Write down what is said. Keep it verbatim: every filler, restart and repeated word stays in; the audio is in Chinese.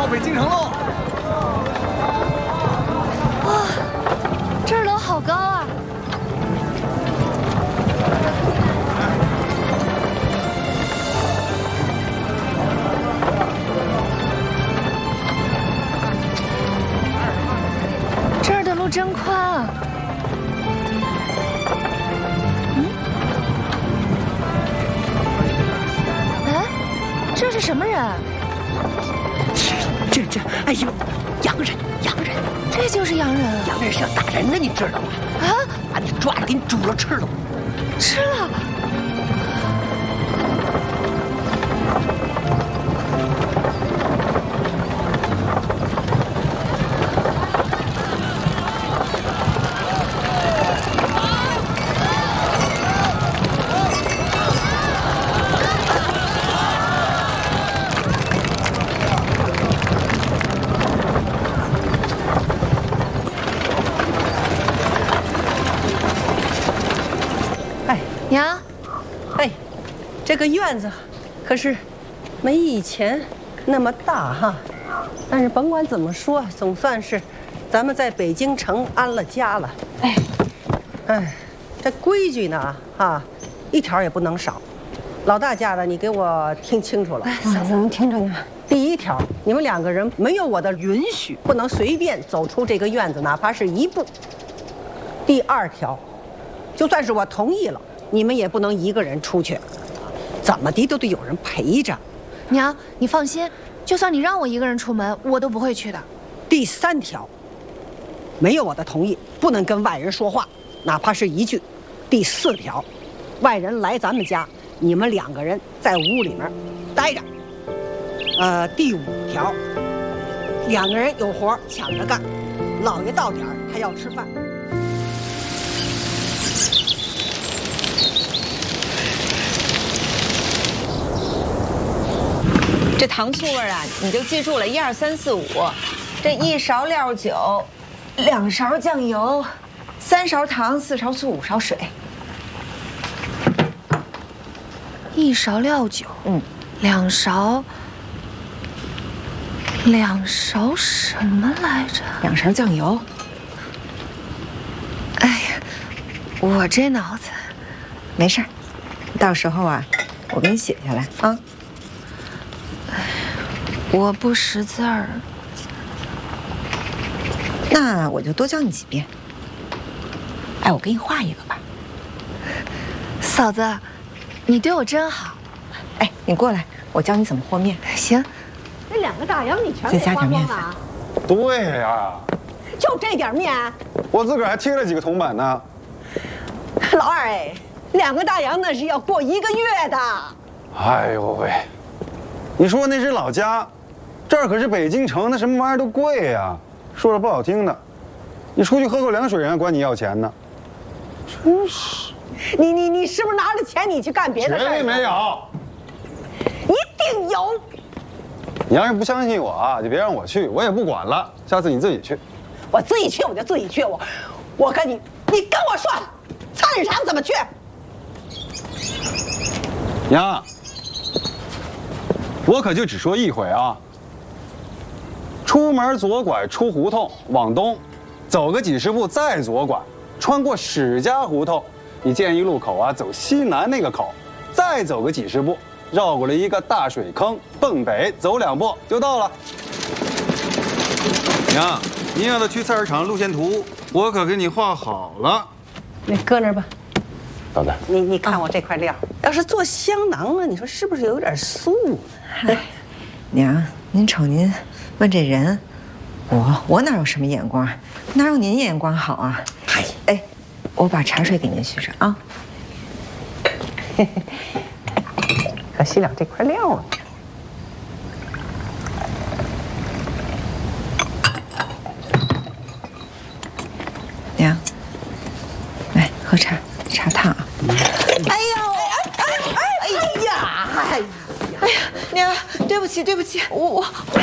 到北京城喽！ 哇，这儿楼好高啊！这儿的路真宽啊！嗯？哎，这是什么人？ 这这，哎呦，洋人，洋人， 这就是洋人啊！ 洋人是要打人的，你知道吗？ 啊， 把你抓了，给你煮了吃了。 吃了。娘， 哎，这个院子可是没以前那么大哈，但是甭管怎么说，总算是咱们在北京城安了家了。哎，哎，这规矩呢，啊，一条也不能少。老大家的，你给我听清楚了。 哎，嫂子，您听着呢。 第一条，你们两个人没有我的允许，不能随便走出这个院子，哪怕是一步。第二条，就算是我同意了。 你们也不能一个人出去，怎么的都得有人陪着。 娘，你放心，就算你让我一个人出门，我都不会去的。 第三条，没有我的同意，不能跟外人说话，哪怕是一句。第四条，外人来咱们家，你们两个人在屋里面待着。呃，第五条，两个人有活抢着干，老爷到点儿还要吃饭。 这糖醋味儿啊，你就记住了，一二三四五。这一勺料酒，两勺酱油，三勺糖，四勺醋，五勺水。 一勺料酒， 嗯， 两勺，两勺什么来着？ 两勺酱油。 哎呀，我这脑子， 没事儿，到时候啊，我给你写下来啊。 我不识字儿， 那我就多教你几遍。哎，我给你画一个吧。 嫂子，你对我真好。 哎，你过来，我教你怎么和面。 行。 这两个大洋你全再加点面粉。 对呀， 就这点面， 我自个儿还贴了几个铜板呢。 老二哎，两个大洋那是要过一个月的。 哎呦喂，你说那是老家。 这儿可是北京城，那什么玩意儿都贵呀。说着不好听的，你出去喝口凉水，人家管你要钱呢。真是， 你你你是不是拿着钱你去干别的事儿？ 绝对没有， 一定有。 你要是不相信我啊，就别让我去，我也不管了。下次你自己去。 我自己去我就自己去，我我跟你，你跟我说，菜市场怎么去？ 娘，我可就只说一回啊。 出门左拐出胡同，往东，走个几十步再左拐，穿过史家胡同，你见一路口啊，走西南那个口，再走个几十步，绕过了一个大水坑，奔北走两步就到了。娘，您要的去菜市场路线图，我可给你画好了。 你搁那儿吧。 嫂子， 你你看我这块料，要是做香囊呢，你说是不是有点素呢？ 哎，娘，您瞅您。 问这人，我我哪有什么眼光，哪有您眼光好啊？哎哎，我把茶水给您续上啊。 可惜了这块料啊。 娘，来喝茶，茶烫啊。 哎呦，哎哎哎呀，哎呀， 哎呀，娘，对不起对不起，我我我。